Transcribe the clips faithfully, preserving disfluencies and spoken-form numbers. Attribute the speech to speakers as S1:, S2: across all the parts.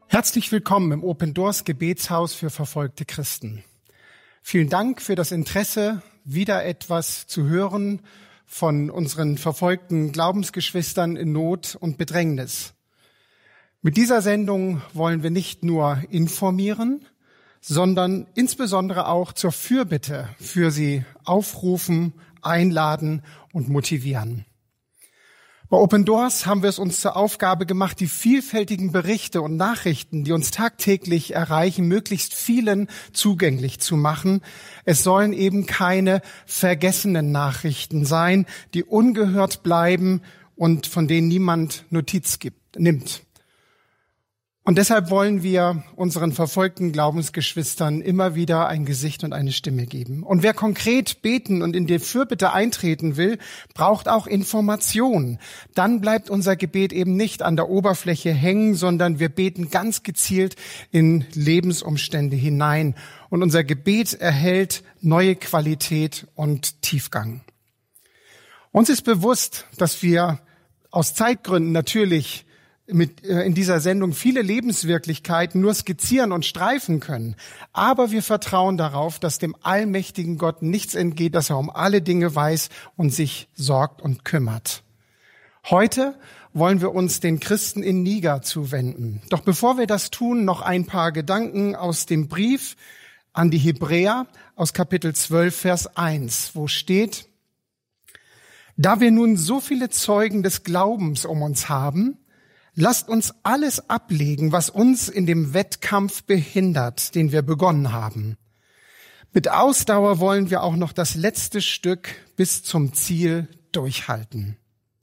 S1: Herzlich willkommen im Open Doors Gebetshaus für verfolgte Christen. Vielen Dank für das Interesse, wieder etwas zu hören von unseren verfolgten Glaubensgeschwistern in Not und Bedrängnis. Mit dieser Sendung wollen wir nicht nur informieren, sondern insbesondere auch zur Fürbitte für sie aufrufen, einladen und motivieren. Bei Open Doors haben wir es uns zur Aufgabe gemacht, die vielfältigen Berichte und Nachrichten, die uns tagtäglich erreichen, möglichst vielen zugänglich zu machen. Es sollen eben keine vergessenen Nachrichten sein, die ungehört bleiben und von denen niemand Notiz gibt, nimmt. Und deshalb wollen wir unseren verfolgten Glaubensgeschwistern immer wieder ein Gesicht und eine Stimme geben. Und wer konkret beten und in die Fürbitte eintreten will, braucht auch Information. Dann bleibt unser Gebet eben nicht an der Oberfläche hängen, sondern wir beten ganz gezielt in Lebensumstände hinein. Und unser Gebet erhält neue Qualität und Tiefgang. Uns ist bewusst, dass wir aus Zeitgründen natürlich mit äh, in dieser Sendung viele Lebenswirklichkeiten nur skizzieren und streifen können. Aber wir vertrauen darauf, dass dem allmächtigen Gott nichts entgeht, dass er um alle Dinge weiß und sich sorgt und kümmert. Heute wollen wir uns den Christen in Niger zuwenden. Doch bevor wir das tun, noch ein paar Gedanken aus dem Brief an die Hebräer aus Kapitel zwölf, Vers eins, wo steht: Da wir nun so viele Zeugen des Glaubens um uns haben, lasst uns alles ablegen, was uns in dem Wettkampf behindert, den wir begonnen haben. Mit Ausdauer wollen wir auch noch das letzte Stück bis zum Ziel durchhalten.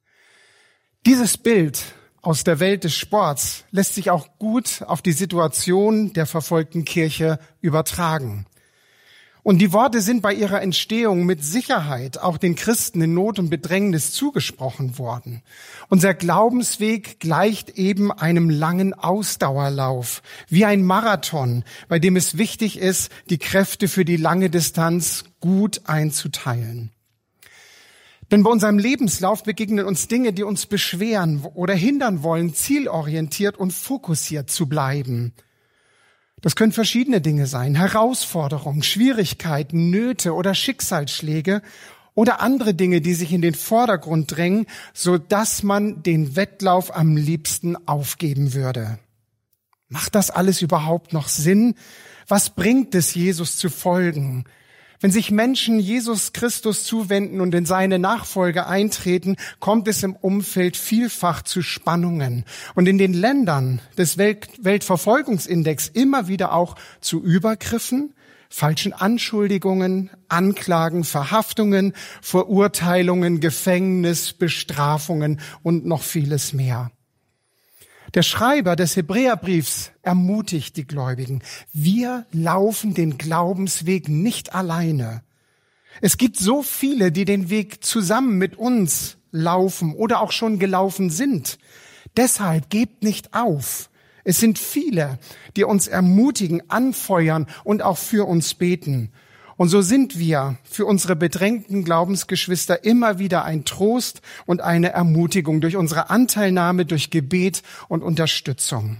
S1: Dieses Bild aus der Welt des Sports lässt sich auch gut auf die Situation der verfolgten Kirche übertragen. Und die Worte sind bei ihrer Entstehung mit Sicherheit auch den Christen in Not und Bedrängnis zugesprochen worden. Unser Glaubensweg gleicht eben einem langen Ausdauerlauf, wie ein Marathon, bei dem es wichtig ist, die Kräfte für die lange Distanz gut einzuteilen. Denn bei unserem Lebenslauf begegnen uns Dinge, die uns beschweren oder hindern wollen, zielorientiert und fokussiert zu bleiben. Das können verschiedene Dinge sein: Herausforderungen, Schwierigkeiten, Nöte oder Schicksalsschläge oder andere Dinge, die sich in den Vordergrund drängen, so dass man den Wettlauf am liebsten aufgeben würde. Macht das alles überhaupt noch Sinn? Was bringt es, Jesus zu folgen? Wenn sich Menschen Jesus Christus zuwenden und in seine Nachfolge eintreten, kommt es im Umfeld vielfach zu Spannungen und in den Ländern des Welt- Weltverfolgungsindex immer wieder auch zu Übergriffen, falschen Anschuldigungen, Anklagen, Verhaftungen, Verurteilungen, Gefängnis, Bestrafungen und noch vieles mehr. Der Schreiber des Hebräerbriefs ermutigt die Gläubigen: Wir laufen den Glaubensweg nicht alleine. Es gibt so viele, die den Weg zusammen mit uns laufen oder auch schon gelaufen sind. Deshalb gebt nicht auf. Es sind viele, die uns ermutigen, anfeuern und auch für uns beten. Und so sind wir für unsere bedrängten Glaubensgeschwister immer wieder ein Trost und eine Ermutigung durch unsere Anteilnahme, durch Gebet und Unterstützung.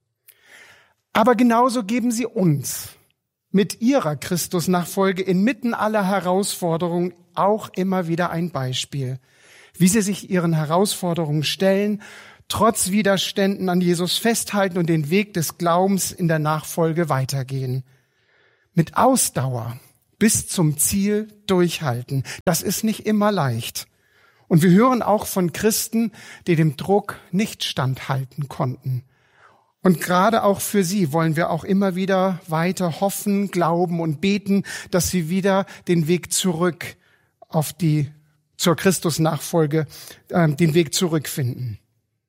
S1: Aber genauso geben sie uns mit ihrer Christusnachfolge inmitten aller Herausforderungen auch immer wieder ein Beispiel, wie sie sich ihren Herausforderungen stellen, trotz Widerständen an Jesus festhalten und den Weg des Glaubens in der Nachfolge weitergehen. Mit Ausdauer bis zum Ziel durchhalten. Das ist nicht immer leicht. Und wir hören auch von Christen, die dem Druck nicht standhalten konnten. Und gerade auch für sie wollen wir auch immer wieder weiter hoffen, glauben und beten, dass sie wieder den Weg zurück auf die, zur Christusnachfolge, äh, den Weg zurückfinden.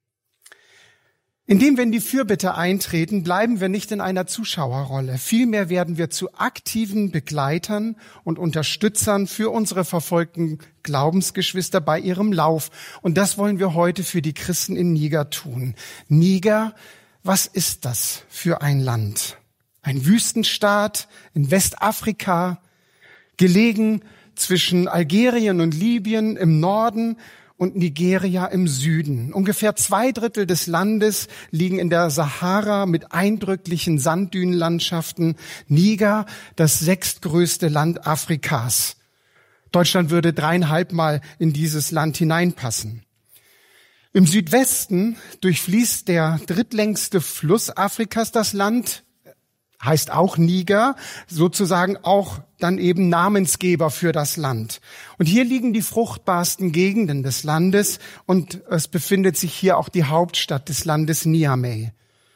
S1: Indem wir in die Fürbitte eintreten, bleiben wir nicht in einer Zuschauerrolle. Vielmehr werden wir zu aktiven Begleitern und Unterstützern für unsere verfolgten Glaubensgeschwister bei ihrem Lauf. Und das wollen wir heute für die Christen in Niger tun. Niger, was ist das für ein Land? Ein Wüstenstaat in Westafrika, gelegen zwischen Algerien und Libyen im Norden und Nigeria im Süden. Ungefähr zwei Drittel des Landes liegen in der Sahara mit eindrücklichen Sanddünenlandschaften. Niger, das sechstgrößte Land Afrikas. Deutschland würde dreieinhalb Mal in dieses Land hineinpassen. Im Südwesten durchfließt der drittlängste Fluss Afrikas das Land, heißt auch Niger, sozusagen auch dann eben Namensgeber für das Land. Und hier liegen die fruchtbarsten Gegenden des Landes und es befindet sich hier auch die Hauptstadt des Landes, Niamey.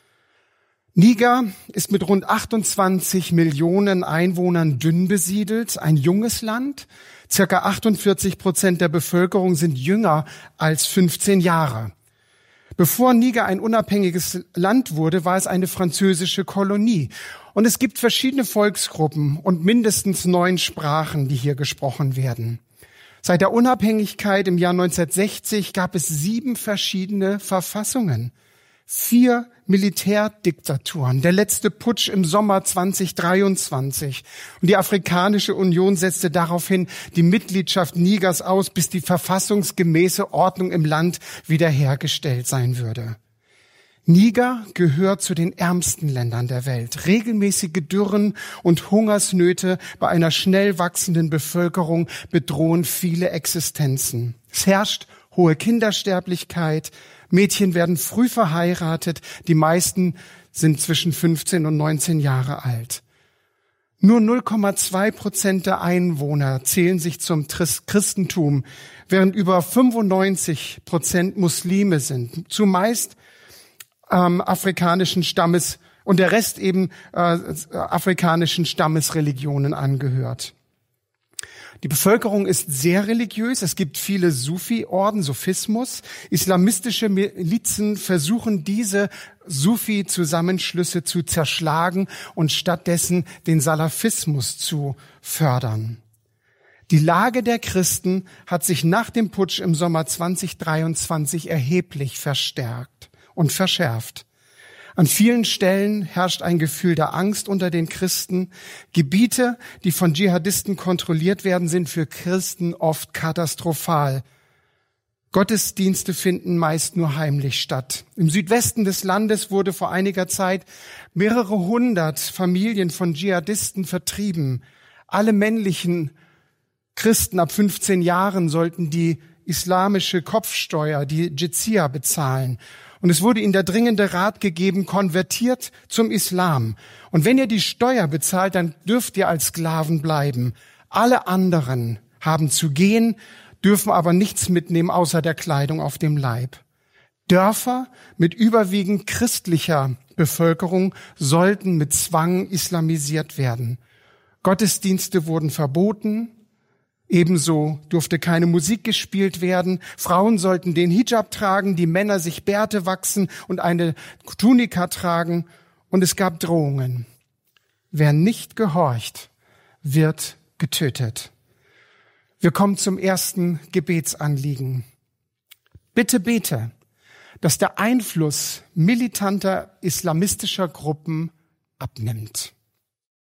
S1: Niger ist mit rund achtundzwanzig Millionen Einwohnern dünn besiedelt, ein junges Land. Circa achtundvierzig Prozent der Bevölkerung sind jünger als fünfzehn Jahre. Bevor Niger ein unabhängiges Land wurde, war es eine französische Kolonie. Und es gibt verschiedene Volksgruppen und mindestens neun Sprachen, die hier gesprochen werden. Seit der Unabhängigkeit im Jahr neunzehnhundertsechzig gab es sieben verschiedene Verfassungen. Vier Militärdiktaturen, der letzte Putsch im Sommer zweitausenddreiundzwanzig. Und die Afrikanische Union setzte daraufhin die Mitgliedschaft Nigers aus, bis die verfassungsgemäße Ordnung im Land wiederhergestellt sein würde. Niger gehört zu den ärmsten Ländern der Welt. Regelmäßige Dürren und Hungersnöte bei einer schnell wachsenden Bevölkerung bedrohen viele Existenzen. Es herrscht hohe Kindersterblichkeit, Mädchen werden früh verheiratet, die meisten sind zwischen fünfzehn und neunzehn Jahre alt. Nur null Komma zwei Prozent der Einwohner zählen sich zum Christentum, während über fünfundneunzig Prozent Muslime sind, zumeist ähm, afrikanischen Stammes und der Rest eben äh, afrikanischen Stammesreligionen angehört. Die Bevölkerung ist sehr religiös. Es gibt viele Sufi-Orden, Sufismus. Islamistische Milizen versuchen, diese Sufi-Zusammenschlüsse zu zerschlagen und stattdessen den Salafismus zu fördern. Die Lage der Christen hat sich nach dem Putsch im Sommer zweitausenddreiundzwanzig erheblich verstärkt und verschärft. An vielen Stellen herrscht ein Gefühl der Angst unter den Christen. Gebiete, die von Dschihadisten kontrolliert werden, sind für Christen oft katastrophal. Gottesdienste finden meist nur heimlich statt. Im Südwesten des Landes wurde vor einiger Zeit mehrere hundert Familien von Dschihadisten vertrieben. Alle männlichen Christen ab fünfzehn Jahren sollten die islamische Kopfsteuer, die Jizya, bezahlen. Und es wurde ihnen der dringende Rat gegeben, konvertiert zum Islam. Und wenn ihr die Steuer bezahlt, dann dürft ihr als Sklaven bleiben. Alle anderen haben zu gehen, dürfen aber nichts mitnehmen außer der Kleidung auf dem Leib. Dörfer mit überwiegend christlicher Bevölkerung sollten mit Zwang islamisiert werden. Gottesdienste wurden verboten. Ebenso durfte keine Musik gespielt werden. Frauen sollten den Hijab tragen, die Männer sich Bärte wachsen und eine Tunika tragen. Und es gab Drohungen. Wer nicht gehorcht, wird getötet. Wir kommen zum ersten Gebetsanliegen. Bitte bete, dass der Einfluss militanter islamistischer Gruppen abnimmt.